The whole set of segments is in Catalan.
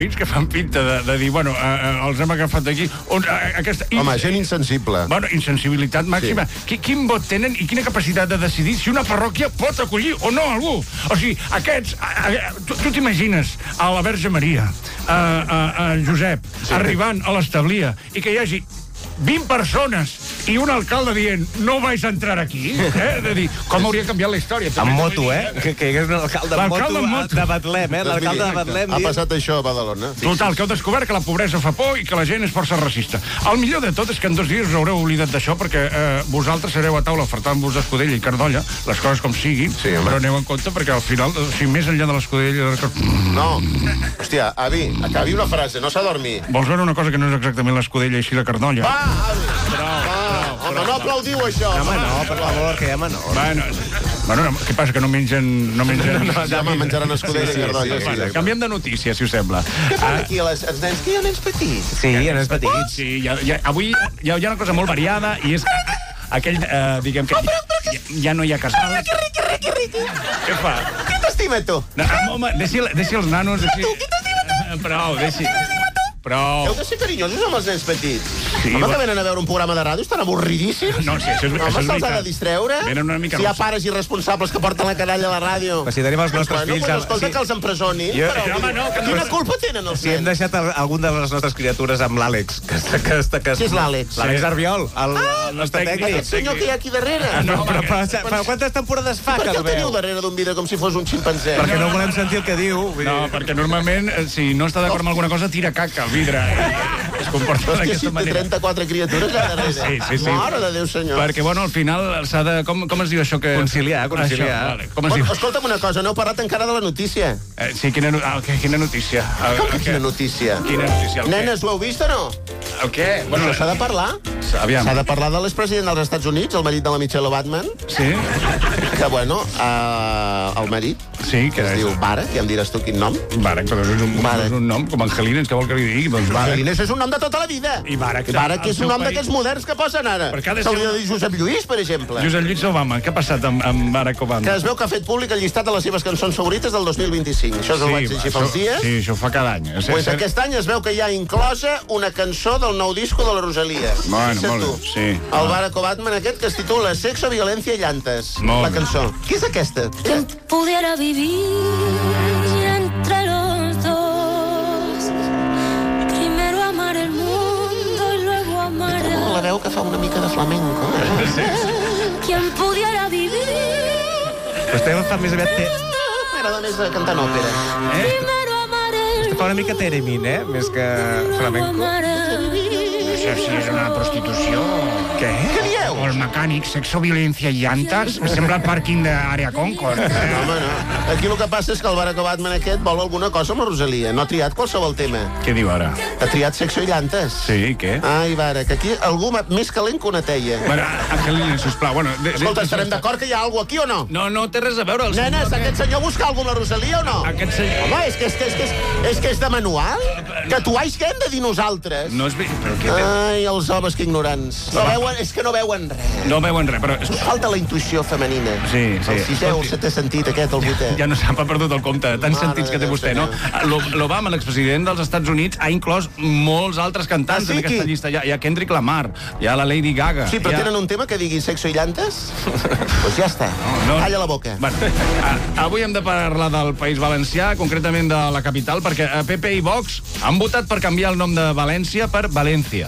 que fan pinta de dir, bueno, els hem agafat aquí. Home, gent insensible. Bueno, insensibilitat màxima. Quin vot tenen i quina capacitat de decidir si una parròquia pot acollir o no algú? O sigui, aquests... Tu t'imagines a la Verge Maria, a Josep, arribant a l'establia i que hi hagi 20 persones i un alcalde dient no vais a entrar aquí, de dir, com hauria canviat la història. Amb moto, que hi hagués un alcalde amb moto de Betlem, l'alcalde de Betlem. Ha passat això a Badalona. Total, que heu descobert que la pobresa fa por i que la gent és força racista. El millor de tot és que en 2 dies us haureu oblidat d'això perquè vosaltres sereu a taula ofertant-vos d'escudella i cardolla, les coses com siguin, però aneu en compte perquè al final, si més enllà de l'escudella... No, hòstia, avi, acabi una frase, no s'adormi. Vols veure una cosa que no és exactament l'escudella i sí la cardolla? Va, avi! Home, no aplaudiu això. Home, no, per favor, que hi ha menors. Bueno, què passa, que no mengen... Ja menjaran escudella i cardolla. Canviem de notícia, si us sembla. Què fan aquí els nens? Que hi ha nens petits? Sí, hi ha nens petits. Sí, avui hi ha una cosa molt variada i és aquell, diguem que ja no hi ha casal. Que riqui. Què fa? Qui t'estima, tu? Home, deixi els nanos... Tu, qui t'estima, tu? Prou, deixi... Prou. Heu de ser carinyosos amb els nens petits. Sí, home, que venen a veure un programa de ràdio, estan avorridíssims. No, sí, això és veritat. Home, se'ls ha de distreure. Venen una mica si hi ha pares irresponsables que porten la canalla a la ràdio. Però si tenim els nostres fills... Bueno, escolta, que els empresoni. Quina culpa tenen els nens? Si hem deixat algun de les nostres criatures amb l'Àlex. Qui és l'Àlex? L'Àlex Arbiol, el nostre tècnic. Aquest senyor que hi ha aquí darrere. No, però quantes temporades fa que el veu? Per què el teniu darrere d'un vidre com si fos un ximpanzé? Perquè no volem sentir el que diu. No, perquè normalment, si no està d'acord amb alguna cosa, tira caca al vidre. Es comporta d'aquesta manera. Té 34 criatures allà darrere. Sí. Mare de Déu, senyor. Perquè, bueno, al final s'ha de... Com es diu això que... Conciliar. Com es diu? Escolta'm una cosa, no heu parlat encara de la notícia. Sí, quina notícia? Com que quina notícia? Quina notícia? Nenes, ho heu vist o no? El què? Bueno, s'ha de parlar. Aviam. S'ha de parlar de l'expresident dels Estats Units, el marit de la Michelle Obama. Sí? Que, bueno, el marit, sí, que es diu Barack, ja em diràs tu quin nom. Barack, però és un nom com Angelines, què vol que li digui? Doncs Angelines és un nom de tota la vida. I Barack és un nom d'aquests moderns que posen ara. S'hauria de dir Josep Lluís, per exemple. Josep Lluís Obama. Què ha passat amb Barack Obama? Que es veu que ha fet públic el llistat de les seves cançons favorites del 2025. Això ho vaig llegir fa uns dies. Sí, això ho fa cada any. Pues aquest any es veu que hi ha inclosa una cançó del nou disco de la Rosalia. Bueno, molt bé, sí. El Barack Obama aquest que es titula Sexo, Violencia y Llantes. La cançó. Què és aquesta? Quien pudiera vivir entre los dos, primero amar el mundo y luego amar a... La veu que fa una mica de flamenco. Quien pudiera vivir... Vostè fa més aviat... M'agrada més cantant òpera. Primero amar el Vostè fa una mica Teremin, més que flamenco. Això sí és una prostitució. Què? Què dieu? Els mecànics, sexo, violència i llantes. Sembla el pàrquing d'Àrea Concord. Home, no. Aquí el que passa és que el Barack Obama aquest vol alguna cosa amb la Rosalia. No ha triat qualsevol tema. Què diu ara? Ha triat sexo i llantes. Sí, què? Ai, Barack, aquí algú més calent que una teia. Bueno, Angelina, sisplau, bueno... Escolta, estarem d'acord que hi ha alguna aquí o no? No té res a veure. Nenes, aquest senyor busca alguna la Rosalia o no? Aquest senyor... Home, és que és de manual? Que tu que hem de dir nosaltres? No és... Però què té? Ai, els homes que ignorants. No veuen, és que no veuen res. No veuen res, però... Falta la intuïció femenina. Sí. El sisè o el setè sentit aquest, el vuitè. Ja no s'ha perdut el compte, tants sentits que té vostè, no? L'Obama, l'expresident dels Estats Units, ha inclòs molts altres cantants en aquesta llista. Hi ha Kendrick Lamar, hi ha la Lady Gaga... Sí, però tenen un tema que digui sexo i llantes? Doncs ja està. Calla la boca. Avui hem de parlar del País Valencià, concretament de la capital, perquè PP i Vox han votat per canviar el nom de València per València.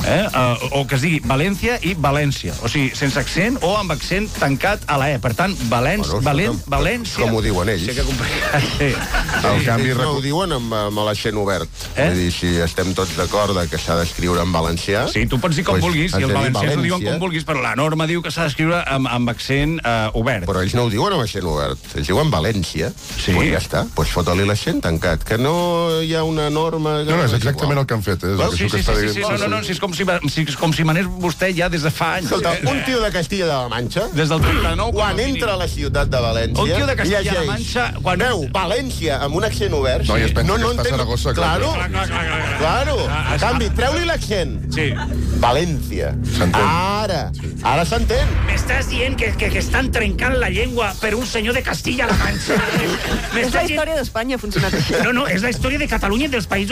O que es digui València i València. O sigui, sense accent o amb accent tancat a la E. Per tant, València... Com ho diuen ells. Sí, que complicat. Sí. El canvi no ho diuen amb l'accent obert. Vull dir, si estem tots d'acord que s'ha d'escriure en valencià... Sí, tu pots dir com vulguis, i els valencians ho diuen com vulguis, però la norma diu que s'ha d'escriure amb accent obert. Però ells no ho diuen amb accent obert. Ells diuen València. Sí. Pues ja està. Pues fota-li l'accent tancat. Que no hi ha una norma... No, és exactament el que han fet. Sí, és com com si manés vostè ja des de fa anys. Escolta, un tio de Castilla de la Manxa, des del 39... quan entra a la ciutat de València, un tio de Castilla de la Manxa... Veu València amb un accent obert... No, i es pensa que està a Saragossa. Claro. A canvi, treu-li l'accent. Sí. València. Ara s'entén. M'estàs dient que estan trencant la llengua per un senyor de Castilla-La Manxa. És la història d'Espanya, ha funcionat així. No, és la història de Catalunya i dels països